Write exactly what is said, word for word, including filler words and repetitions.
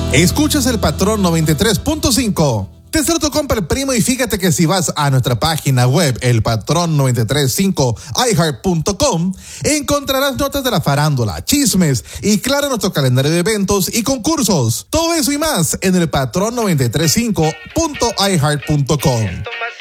Escuchas el Patrón noventa y tres punto cinco. Te saludo tu compa el primo y fíjate que si vas a nuestra página web, el patrón noventa y tres punto cinco i heart punto com, encontrarás notas de la farándula, chismes y claro nuestro calendario de eventos y concursos. Todo eso y más en el patrón noventa y tres punto cinco punto i heart punto com.